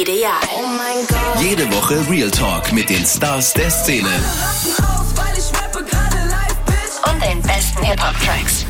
Ideal. Oh mein Gott. Jede Woche Real Talk mit den Stars der Szene. Und den besten Hip-Hop-Tracks.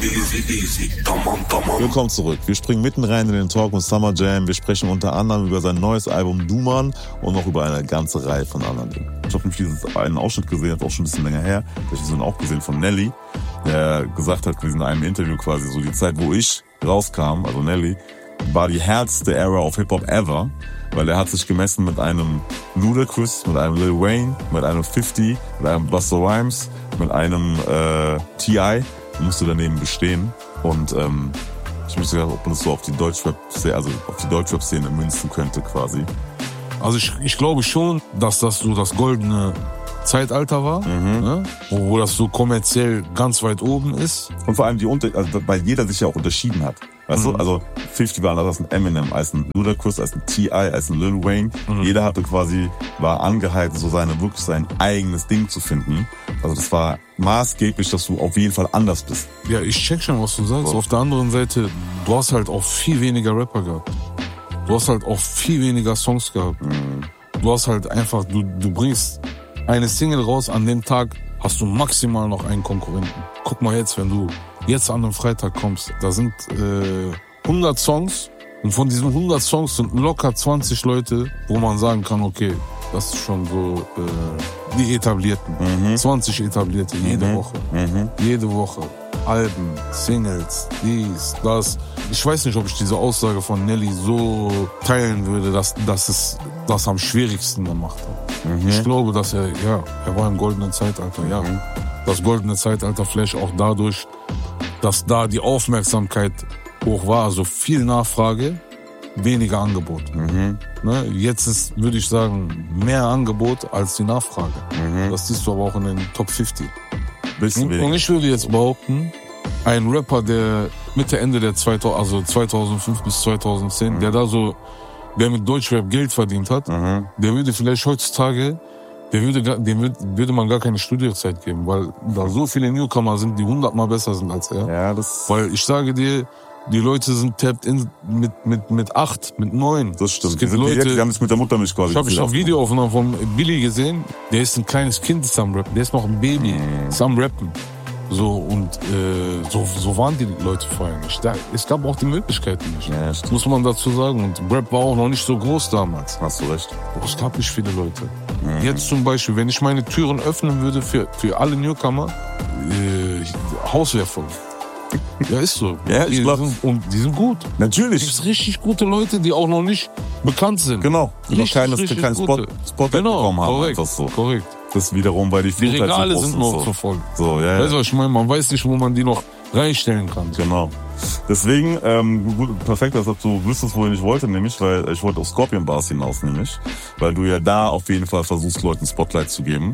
Willkommen zurück. Wir springen mitten rein in den Talk mit Summer Jam. Wir sprechen unter anderem über sein neues Album Duman und noch über eine ganze Reihe von anderen Dingen. Ich habe einen Ausschnitt gesehen, das ist auch schon ein bisschen länger her. Ich habe den auch gesehen von Nelly, der gesagt hat in einem Interview quasi, so die Zeit, wo ich rauskam, also Nelly, war die härteste Era of Hip-Hop ever, weil er hat sich gemessen mit einem Ludacris, mit einem Lil Wayne, mit einem 50, mit einem Busta Rhymes, mit einem T.I., musste daneben bestehen. Und ich möchte sagen, ob man das so auf die Deutschrap-Szene münzen könnte quasi. Also ich glaube schon, dass das so das goldene Zeitalter war, ne? Wo das so kommerziell ganz weit oben ist. Und vor allem weil jeder sich ja auch unterschieden hat. Weißt du? Also 50 war anders als ein Eminem, als ein Ludacris, als ein T.I., als ein Lil Wayne. Jeder war angehalten, so sein eigenes Ding zu finden. Also das war maßgeblich, dass du auf jeden Fall anders bist. Ja, ich check schon, was du sagst. Auf der anderen Seite, du hast halt auch viel weniger Rapper gehabt. Du hast halt auch viel weniger Songs gehabt. Du hast halt einfach, du bringst eine Single raus, an dem Tag hast du maximal noch einen Konkurrenten. Guck mal jetzt, wenn du jetzt an einem Freitag kommst, da sind 100 Songs und von diesen 100 Songs sind locker 20 Leute, wo man sagen kann, okay, das ist schon so die Etablierten. 20 Etablierte jede Woche. Jede Woche. Alben, Singles, dies, das. Ich weiß nicht, ob ich diese Aussage von Nelly so teilen würde, dass es das am schwierigsten gemacht hat. Ich glaube, dass er war im goldenen Zeitalter, ja. Das goldene Zeitalter vielleicht auch dadurch, dass da die Aufmerksamkeit hoch war, also viel Nachfrage, weniger Angebot. Ne? Jetzt ist, würde ich sagen, mehr Angebot als die Nachfrage. Das siehst du aber auch in den Top 50. Und ich würde jetzt behaupten, ein Rapper, der Mitte, Ende der 2005 bis 2010, der mit Deutschrap Geld verdient hat, der würde vielleicht heutzutage, dem würde man gar keine Studiozeit geben, weil da so viele Newcomer sind, die 100-mal besser sind als er. Ja, weil ich sage dir, die Leute sind tapped in mit 8, mit 9. Das stimmt. Die haben es mit der Muttermilch quasi. Ich habe Videoaufnahmen von Billy gesehen. Der ist ein kleines Kind, ist am Rappen. Der ist noch ein Baby, ist am Rappen. So, und so waren die Leute vorher nicht. Es gab auch die Möglichkeiten nicht. Ja, muss man dazu sagen. Und Rap war auch noch nicht so groß damals. Hast du recht. Es gab nicht viele Leute. Jetzt zum Beispiel, wenn ich meine Türen öffnen würde für alle Newcomer, Haus wäre voll. Ja, ist so. Ja, ich glaube. Und die sind gut. Natürlich. Es gibt richtig gute Leute, die auch noch nicht bekannt sind. Genau. Die noch keinen Spot bekommen haben. Korrekt, einfach so. Korrekt. Das wiederum, weil die Regale sind noch so voll. So, ja. Weißt du, was ich meine? Man weiß nicht, wo man die noch reinstellen kann. Genau. Deswegen, perfekt, dass du wüsstest, wohin ich wollte, nämlich, weil ich wollte auf Scorpion Bars hinaus, nämlich, weil du ja da auf jeden Fall versuchst, Leuten Spotlight zu geben,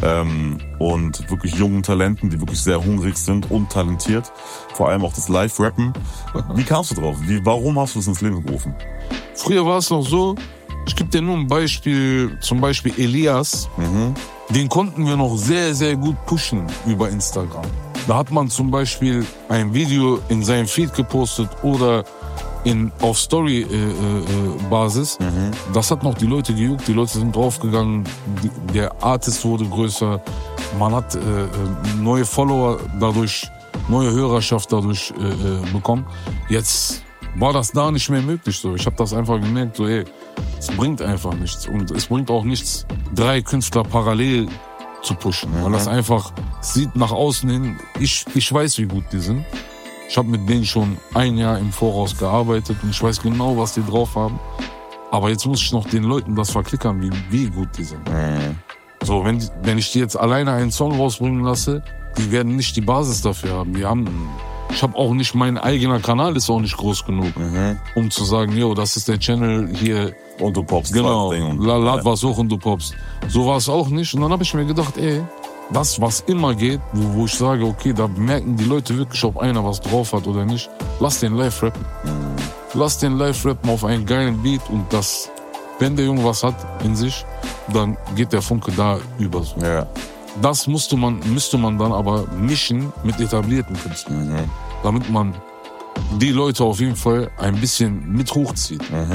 und wirklich jungen Talenten, die wirklich sehr hungrig sind und talentiert, vor allem auch das Live-Rappen. Wie kamst du drauf? Warum hast du das ins Leben gerufen? Früher war es noch so, ich gebe dir nur ein Beispiel, zum Beispiel Elias, den konnten wir noch sehr, sehr gut pushen über Instagram. Da hat man zum Beispiel ein Video in seinem Feed gepostet oder auf Story-Basis. Das hat noch die Leute gejuckt, die Leute sind draufgegangen, der Artist wurde größer, man hat neue Follower dadurch, neue Hörerschaft dadurch bekommen. Jetzt war das da nicht mehr möglich. So. Ich habe das einfach gemerkt, so es bringt einfach nichts. Und es bringt auch nichts, 3 Künstler parallel zu pushen. Weil das einfach sieht nach außen hin, ich weiß, wie gut die sind. Ich habe mit denen schon ein Jahr im Voraus gearbeitet und ich weiß genau, was die drauf haben. Aber jetzt muss ich noch den Leuten das verklickern, wie gut die sind. So, wenn ich die jetzt alleine einen Song rausbringen lasse, die werden nicht die Basis dafür haben. Ich habe auch nicht, mein eigener Kanal ist auch nicht groß genug, um zu sagen, das ist der Channel hier. Und du poppst. Genau, lad was hoch und du poppst. So war es auch nicht. Und dann habe ich mir gedacht, das, was immer geht, wo ich sage, okay, da merken die Leute wirklich, ob einer was drauf hat oder nicht. Lass den live rappen. Lass den live rappen auf einen geilen Beat und wenn der Junge was hat in sich, dann geht der Funke da über. So. Ja. Das müsste man dann aber mischen mit etablierten Künstlern. Damit man die Leute auf jeden Fall ein bisschen mit hochzieht.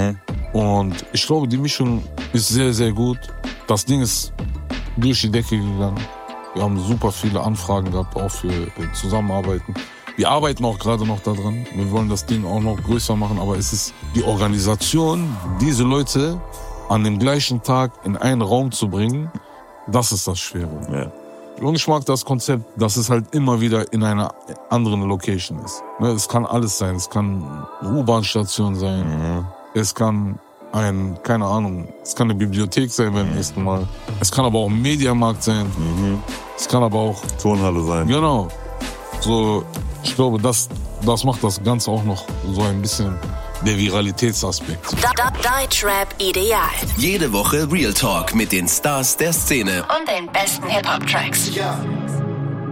Und ich glaube, die Mischung ist sehr, sehr gut. Das Ding ist durch die Decke gegangen. Wir haben super viele Anfragen gehabt, auch für Zusammenarbeiten. Wir arbeiten auch gerade noch daran. Wir wollen das Ding auch noch größer machen, aber es ist die Organisation, diese Leute an dem gleichen Tag in einen Raum zu bringen, das ist das Schwere. Ja. Und ich mag das Konzept, dass es halt immer wieder in einer anderen Location ist. Es kann alles sein. Es kann eine U-Bahn-Station sein. Es kann keine Ahnung, es kann eine Bibliothek sein beim nächsten Mal. Es kann aber auch ein Mediamarkt sein. Es kann aber auch Turnhalle sein. Genau. So, ich glaube, das macht das Ganze auch noch so ein bisschen der Viralitätsaspekt. Deutschrap ideal. Jede Woche Real Talk mit den Stars der Szene. Und den besten Hip-Hop-Tracks. Ja.